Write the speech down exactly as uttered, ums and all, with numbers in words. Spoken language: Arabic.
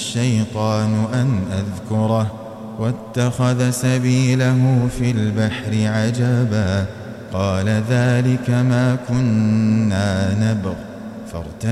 الشيطان أن أذكره واتخذ سبيله في البحر عجبا قال ذلك ما كنا نبغ